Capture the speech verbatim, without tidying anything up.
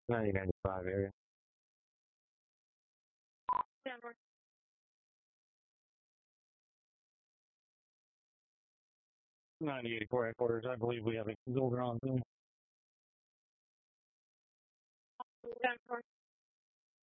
ninety ninety-five area. Denver. ninety eighty-four headquarters. I believe we have a golden on. Denver.